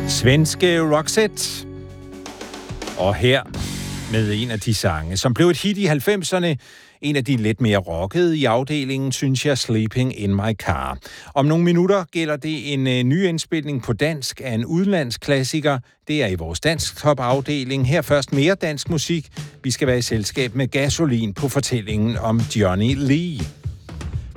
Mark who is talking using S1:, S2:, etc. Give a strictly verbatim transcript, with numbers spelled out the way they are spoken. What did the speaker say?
S1: Svenske Roxette. Og her med en af de sange, som blev et hit i halvfemserne. En af de lidt mere rockede i afdelingen, synes jeg, Sleeping in My Car. Om nogle minutter gælder det en uh, ny indspilning på dansk af en udenlandsklassiker. Det er i vores dansk top-afdeling. Her først mere dansk musik. Vi skal være i selskab med Gasolin på fortællingen om Johnny Lee.